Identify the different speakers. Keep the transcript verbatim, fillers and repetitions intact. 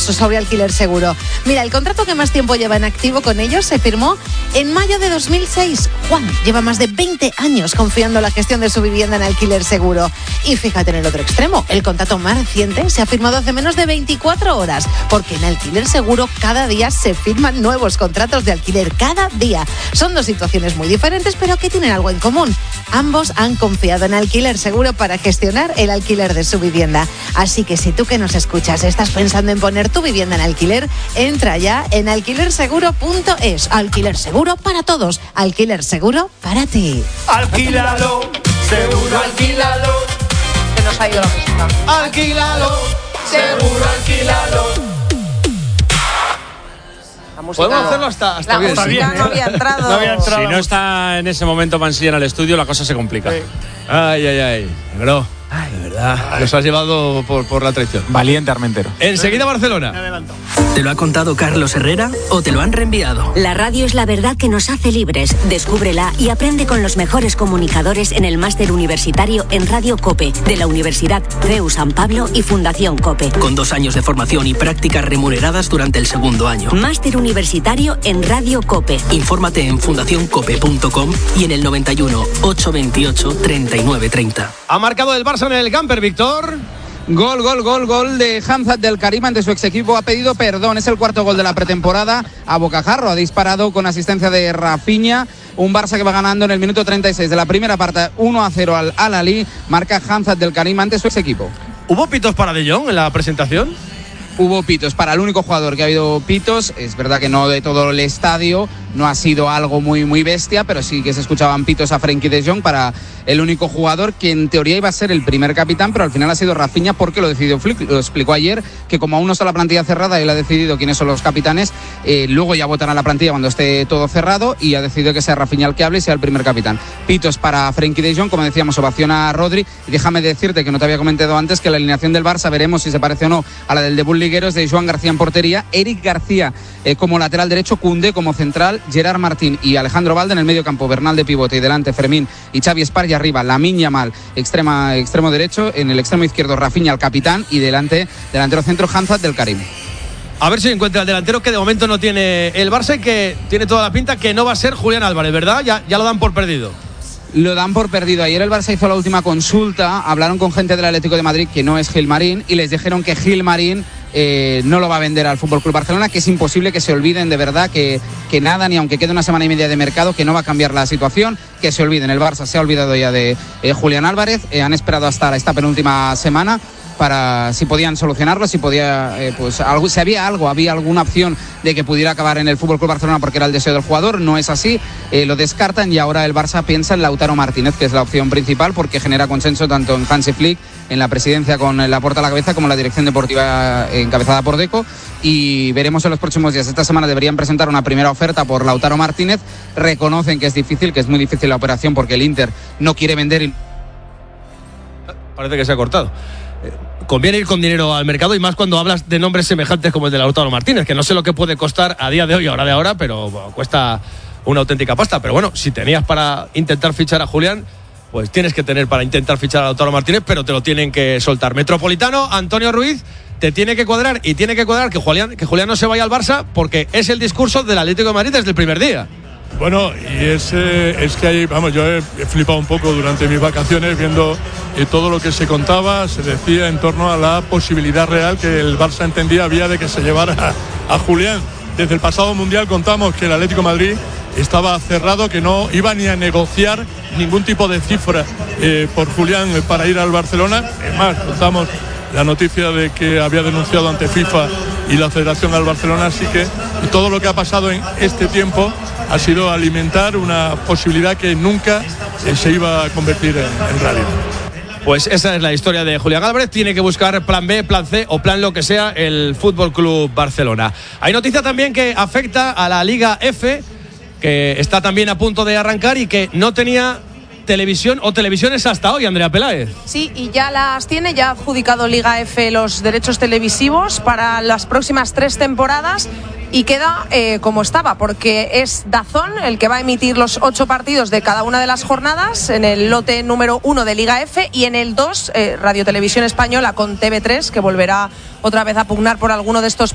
Speaker 1: sobre Alquiler Seguro. Mira, el contrato que más tiempo lleva en activo con ellos se firmó en mayo de dos mil seis. Juan lleva más de veinte años confiando la gestión de su vivienda en Alquiler Seguro. Y fíjate en el otro extremo, el contrato más reciente se ha firmado hace menos de veinticuatro horas, porque en Alquiler Seguro cada día se firman nuevos contratos de alquiler, cada día. Son dos situaciones muy diferentes, pero que tienen algo en común. Ambos han confiado en Alquiler Seguro para gestionar el alquiler de su vivienda. Así que si tú que nos escuchas estás pensando en poner tu vivienda en alquiler, entra ya en alquiler seguro punto es. Alquiler Seguro para todos, Alquiler Seguro para ti.
Speaker 2: Alquílalo, seguro alquílalo.
Speaker 1: Se nos ha ido la música.
Speaker 2: Alquílalo, seguro alquílalo.
Speaker 3: Música,
Speaker 2: podemos hacerlo hasta, hasta
Speaker 1: la
Speaker 2: bien.
Speaker 1: música
Speaker 2: Bien, ¿eh?
Speaker 1: no había entrado.
Speaker 2: No había entrado.
Speaker 4: Si no está en ese momento Mansilla en el estudio, la cosa se complica.
Speaker 2: Sí. Ay, ay, ay. Negro. Ay, de verdad. Ay. Nos has llevado por, por la traición.
Speaker 5: Valiente Armentero.
Speaker 2: Enseguida Barcelona.
Speaker 6: Me adelanto.
Speaker 7: ¿Te lo ha contado Carlos Herrera o te lo han reenviado?
Speaker 8: La radio es la verdad que nos hace libres. Descúbrela y aprende con los mejores comunicadores en el máster universitario en Radio COPE de la Universidad C E U San Pablo y Fundación COPE.
Speaker 7: Con dos años de formación y prácticas remuneradas durante el segundo año.
Speaker 8: Máster universitario en Radio COPE.
Speaker 7: Infórmate en fundación cope punto com y en el noventa y uno, ochocientos veintiocho, treinta y nueve treinta.
Speaker 2: Ha marcado el Barça en el camper, Víctor.
Speaker 9: Gol, gol, gol, gol de Hamza del Karim ante su ex equipo. Ha pedido perdón, es el cuarto gol de la pretemporada. A bocajarro ha disparado con asistencia de Rafinha. Un Barça que va ganando en el minuto treinta y seis de la primera parte, uno a cero al Al-Ahly. Marca Hamza del Karim ante su ex equipo.
Speaker 2: ¿Hubo pitos para De Jong en la presentación?
Speaker 9: Hubo pitos, para el único jugador que ha habido pitos. Es verdad que no de todo el estadio, no ha sido algo muy, muy bestia, pero sí que se escuchaban pitos a Frenkie de Jong para el único jugador que en teoría iba a ser el primer capitán, pero al final ha sido Rafinha porque lo decidió Flick. Lo explicó ayer, que como aún no está la plantilla cerrada, él ha decidido quiénes son los capitanes, eh, luego ya votará la plantilla cuando esté todo cerrado y ha decidido que sea Rafinha el que hable y sea el primer capitán. Pitos para Frenkie de Jong, como decíamos, ovación a Rodri. Y déjame decirte que no te había comentado antes que la alineación del Barça, veremos si se parece o no a la del debut liguero, es de Joan García en portería, Eric García eh, como lateral derecho, Koundé como central, Gerard Martín y Alejandro Valde en el medio campo, Bernal de pivote y delante Fermín y Xavi Espar, y arriba Lamine Yamal, extrema, extremo derecho, en el extremo izquierdo Rafinha el capitán y delante delantero centro Hamza del Karim.
Speaker 2: A ver si encuentra el delantero que de momento no tiene el Barça y que tiene toda la pinta que no va a ser Julián Álvarez, ¿verdad? Ya, ya lo dan por perdido.
Speaker 9: Lo dan por perdido. Ayer el Barça hizo la última consulta, hablaron con gente del Atlético de Madrid que no es Gilmarín y les dijeron que Gilmarín eh, no lo va a vender al F C Barcelona, que es imposible, que se olviden de verdad, que, que nada, ni aunque quede una semana y media de mercado, que no va a cambiar la situación, que se olviden. El Barça se ha olvidado ya de eh, Julián Álvarez, eh, han esperado hasta esta penúltima semana para si podían solucionarlo, si podía, eh, pues algo, si había algo, había alguna opción de que pudiera acabar en el F C Barcelona porque era el deseo del jugador. No es así, eh, lo descartan y ahora el Barça piensa en Lautaro Martínez, que es la opción principal porque genera consenso tanto en Hansi Flick, en la presidencia con Laporta a la cabeza, como en la dirección deportiva encabezada por Deco, y veremos en los próximos días. Esta semana deberían presentar una primera oferta por Lautaro Martínez. Reconocen que es difícil, que es muy difícil la operación porque el Inter no quiere vender y...
Speaker 2: Parece que se ha cortado. Conviene ir con dinero al mercado y más cuando hablas de nombres semejantes como el de Lautaro Martínez, que no sé lo que puede costar a día de hoy, ahora de ahora, pero bueno, cuesta una auténtica pasta. Pero bueno, si tenías para intentar fichar a Julián, pues tienes que tener para intentar fichar a Lautaro Martínez, pero te lo tienen que soltar. Metropolitano, Antonio Ruiz, te tiene que cuadrar y tiene que cuadrar que Julián, que Julián no se vaya al Barça porque es el discurso del Atlético de Madrid desde el primer día.
Speaker 10: Bueno, y es, eh, es que hay, vamos, yo he, he flipado un poco durante mis vacaciones viendo eh, todo lo que se contaba, se decía en torno a la posibilidad real que el Barça entendía había de que se llevara a, a Julián. Desde el pasado Mundial contamos que el Atlético de Madrid estaba cerrado, que no iba ni a negociar ningún tipo de cifra eh, por Julián eh, para ir al Barcelona. Es más, contamos la noticia de que había denunciado ante FIFA y la Federación al Barcelona, así que todo lo que ha pasado en este tiempo ha sido alimentar una posibilidad que nunca eh, se iba a convertir en, en realidad.
Speaker 2: Pues esa es la historia de Julián Álvarez. Tiene que buscar plan B, plan C o plan lo que sea el F C Barcelona. Hay noticia también que afecta a la Liga F, que está también a punto de arrancar y que no tenía televisión o televisiones hasta hoy, Andrea Peláez.
Speaker 1: Sí, y ya las tiene, ya ha adjudicado Liga F los derechos televisivos para las próximas tres temporadas y queda eh, como estaba, porque es DAZN el que va a emitir los ocho partidos de cada una de las jornadas en el lote número uno de Liga F, y en el dos eh, Radio Televisión Española con T V tres, que volverá otra vez a pugnar por alguno de estos